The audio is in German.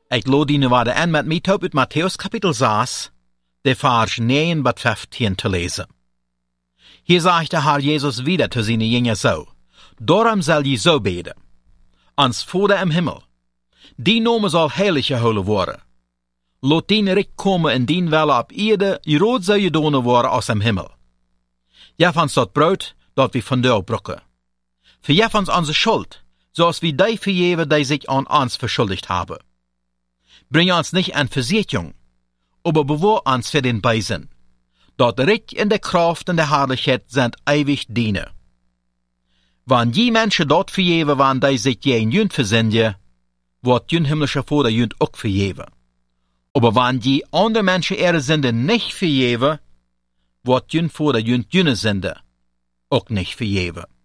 Ik lade die waarde aan met mij uit Matthäus kapitel 6, de vers 9 bis 15 te lezen. Hier sagt der Herr Jesus wieder zu seinen Jüngern so: Darum soll je so beten. Ans Vater im Himmel, die Name soll heilig gehouden worden. Laat dien Reich komen in dien Welle op Erde, rood zou je donen worden als im Himmel. Geef ons dat brood, dat we vandaag brokken. Vergeef ons onze Schuld, zoals we die vergeven, die sich an ons verschuldigt haben. Bring ons nicht an Versuchung, aber bewahr uns für den Bösen. Dat Reich in der Kraft und der Herrlichkeit sind ewig dienen. Wann die Menschen dort vergeven, wann die sich gegen jünd versenden, wird jün himmlischer Vater jünd auch vergeven. Aber wann die andere Menschen ihre Sünde nicht vergeven, wird jün Vater jünd jüne Sünde auch nicht vergeven.